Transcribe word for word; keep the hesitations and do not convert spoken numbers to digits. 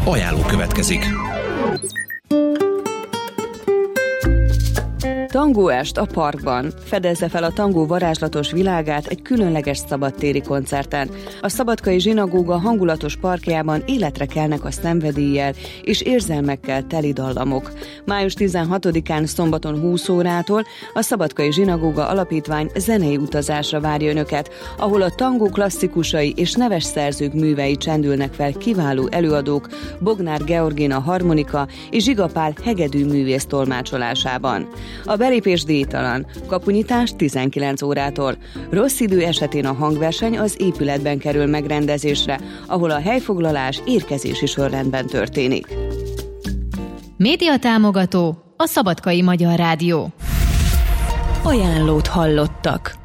Ajánló következik. Tangóest a parkban. Fedezze fel a tangó varázslatos világát egy különleges szabadtéri koncerten. A szabadkai zsinagóga hangulatos parkjában életre kelnek a szenvedéllyel és érzelmekkel teli dallamok. május tizenhatodikán szombaton húsz órától a Szabadkai Zsinagóga Alapítvány zenei utazásra várja önöket, ahol a tangó klasszikusai és neves szerzők művei csendülnek fel kiváló előadók, Bognár Georgina harmonika és Zsiga Pál hegedű művész tolmácsolásában. A belépés díjtalan, kapunyitás tizenkilenc órától. Rossz idő esetén a hangverseny az épületben kerül megrendezésre, ahol a helyfoglalás érkezési sorrendben történik. Média támogató a Szabadkai Magyar Rádió. Ajánlót hallottak.